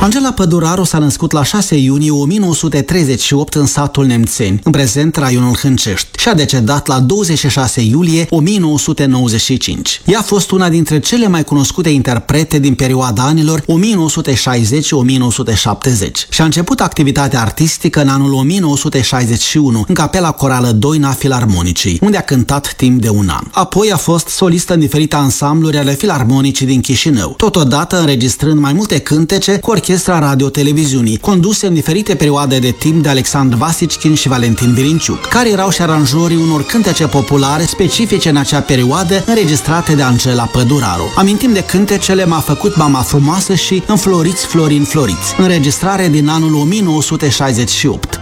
Angela Păduraru s-a născut la 6 iunie 1938 în satul Nemțeni, în prezent raionul Hâncești, și a decedat la 26 iulie 1995. Ea a fost una dintre cele mai cunoscute interprete din perioada anilor 1960-1970 și a început activitatea artistică în anul 1961 în Capela Corală Doina Filarmonicii, unde a cântat timp de un an. Apoi a fost solistă în diferite ansambluri ale Filarmonicii din Chișinău, totodată înregistrând mai multe cântece cu orchestra radio-televiziunii, conduse în diferite perioade de timp de Alexandru Vasichin și Valentin Virinciuc, care erau și aranjorii unor cântece populare specifice în acea perioadă, înregistrate de Angela Păduraru. Amintim de cântecele M-a făcut mama frumoasă și Înfloriți, Florin, floriți, înregistrare din anul 1968.